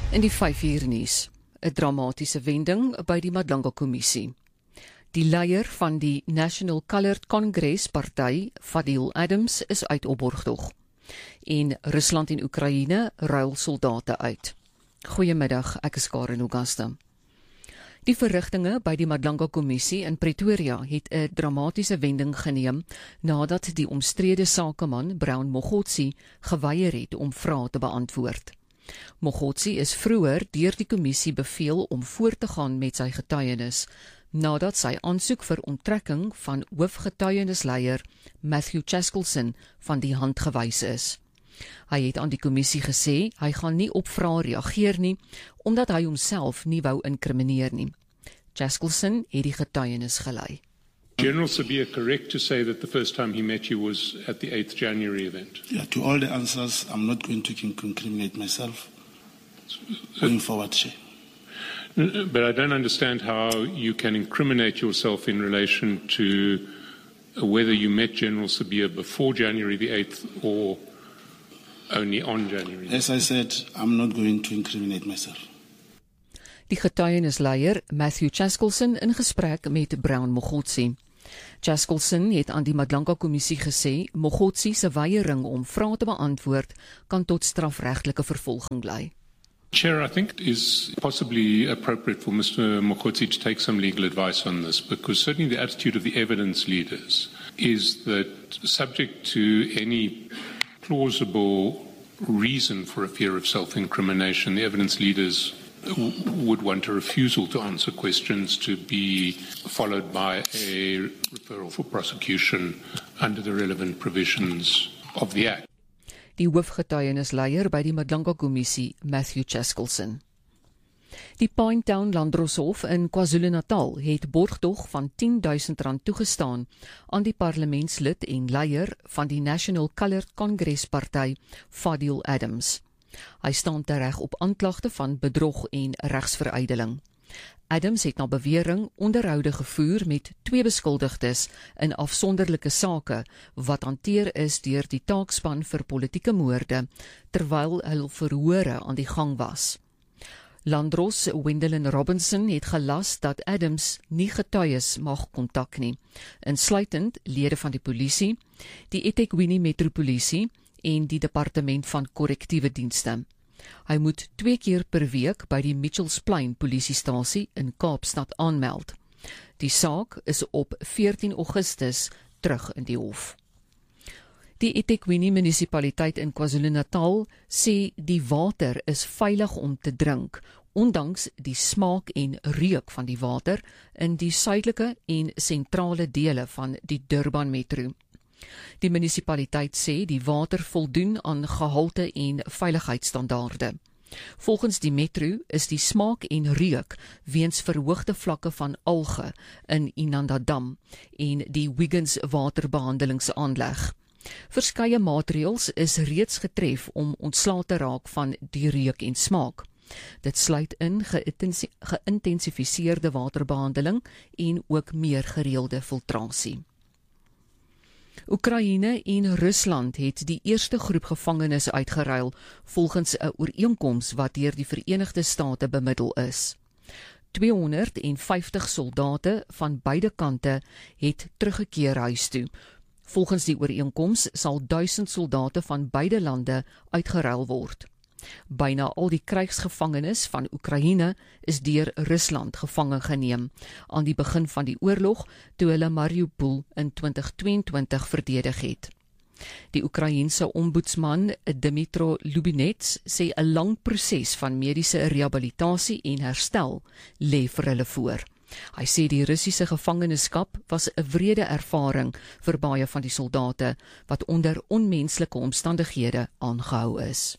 In die 5-uur nuus, 'n dramatiese wending by die Madlanga-kommissie. Die leier van die National Coloured Congress party, Fadil Adams, is uit op borgtog. En Rusland en Oekraïne ruil soldate uit. Goeiemiddag, ek is Karen Augusta. Die verrigtinge by die Madlanga-kommissie in Pretoria het 'n dramatiese wending geneem nadat die omstrede sakeman Brown Mogotsi geweier het om vrae te beantwoord. Mogotsi is vroeër deur die kommissie beveel om voort te gaan met sy getuienis, nadat sy aansoek vir onttrekking van hoofgetuienisleier Matthew Chaskelson van die hand gewys is. Hy het aan die kommissie gesê hy gaan nie op vrae reageer nie, omdat hy homself nie wou inkrimineer nie. Chaskelson het die getuienis gelei. General Sabia, correct to say that the first time he met you was at the 8th January event? Yeah, to all the answers, I'm not going to incriminate myself going forward. But I don't understand how you can incriminate yourself in relation to whether you met General Sabia before January the 8th or only on January. As I said, I'm not going to incriminate myself. Die getuienisleier Matthew Chaskelson in gesprek met Brown Mogotsi. Chaskelson het aan die Madlanga-kommissie gesê Mogotsi se weiering om vrae te beantwoord kan tot strafregtelike vervolging lei. Chair, I think it is possibly appropriate for Mr. Mogotsi to take some legal advice on this, because certainly the attitude of the evidence leaders is that subject to any plausible reason for a fear of self-incrimination, the evidence leaders would want a refusal to answer questions to be followed by a referral for prosecution under the relevant provisions of the Act. Die hoofgetuienisleier by die Madlanga-kommissie, Matthew Chaskelson. Die Pinetown Landdroshof in KwaZulu-Natal het borgtog van R10.000 toegestaan aan die parlementslid en leier van die National Coloured Congress party, Fadil Adams. Hy staan tereg op aanklagte van bedrog en regsveruideling. Adams het na bewering onderhoude gevoer met 2 beskuldigdes in afsonderlike sake wat hanteer is deur die taakspan vir politieke moorde, terwyl hul verhore aan die gang was. Landdros Wendelin Robinson het gelas dat Adams nie getuies mag kontak nie, insluitend lede van die polisie, die eThekwini Metropolisie en die Departement van Korrektiewe Dienste. Hy moet 2 keer per week by die Mitchells Plain polisiestasie in Kaapstad aanmeld. Die saak is op 14 Augustus terug in die hof. Die eThekwini munisipaliteit in KwaZulu-Natal sê die water is veilig om te drink, ondanks die smaak en reuk van die water in die suidelike en sentrale dele van die Durban Metro. Die munisipaliteit sê die water voldoen aan gehalte en veiligheidsstandaarde. Volgens die metro is die smaak en reuk weens verhoogde vlakke van alge in Inandadam en die Wiggins waterbehandelingsaanleg. Verskeie maatreëls is reeds getref om ontslae te raak van die reuk en smaak. Dit sluit in geïntensifiseerde waterbehandeling en ook meer gereelde filtrasie. Oekraïne en Rusland het die eerste groep gevangenes uitgeruil volgens 'n ooreenkoms wat deur die Verenigde State bemiddel is. 250 soldate van beide kante het teruggekeer huis toe. Volgens die ooreenkoms sal 1000 soldate van beide lande uitgeruil word. Byna al die krygsgevangenes van Oekraïne is deur Rusland gevange geneem aan die begin van die oorlog toe hulle Mariupol in 2022 verdedig het. Die Oekraïense ombudsman Dmytro Lubinets sê 'n lang proses van mediese rehabilitasie en herstel lê vir hulle voor. Hy sê die Russiese gevangenskap was 'n wrede ervaring vir baie van die soldate wat onder onmenslike omstandighede aangehou is.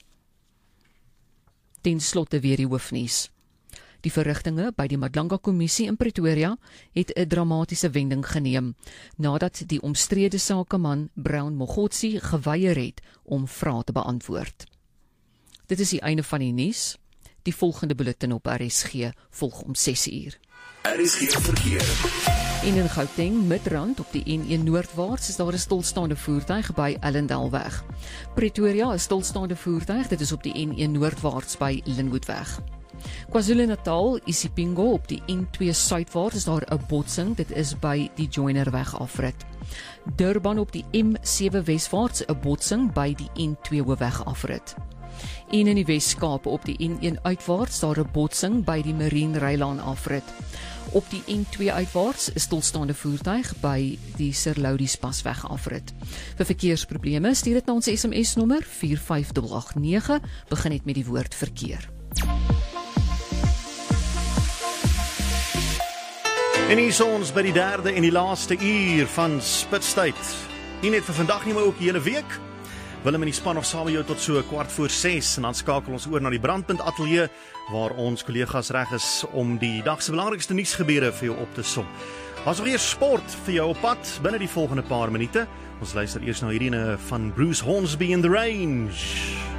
Ten slotte weer die hoofnuus. Die verrigtinge by die Madlanga-kommissie in Pretoria het 'n dramatiese wending geneem, nadat die omstrede sakeman Brown Mogotsi geweier het om vrae te beantwoord. Dit is die einde van die nuus. Die volgende bulletin op RSG volg om 6 uur. RSG verkeer. En in Gauteng, Midrand op die N1 noordwaarts is daar 'n stilstaande voertuig by Ellendalweg. Pretoria is stilstaande voertuig, dit is op die N1 noordwaarts by Lynnwoodweg. KwaZulu-Natal, Isipingo op die N2 suidwaarts is daar 'n botsing, dit is by die Joinerweg afrit. Durban op die M7 weswaarts 'n botsing by die N2 hoofweg afrit. En in die Wes-Kaap op die N1 uitwaarts daar 'n botsing by die Marine Rylaan afrit. Op die N2 uitwaarts is stilstaande voertuig by die Sir Loudies Pasweg afrit. Vir verkeersprobleme stuur dit na ons SMS nommer 45889, begin net met die woord verkeer. En hier is ons by die derde en die laaste uur van Spitstyd. Nie net vir vandag nie, maar ook die hele week. Willem en die span nog saam met jou tot so 6:15 en dan skakel ons oor na die Brandpunt Ateljee waar ons kollegas reg is om die dag se belangrikste nuusgebeure vir jou op te som. Ons nog eers sport vir jou op pad binne die volgende paar minute. Ons luister eers na hierdie van Bruce Hornsby in the Range.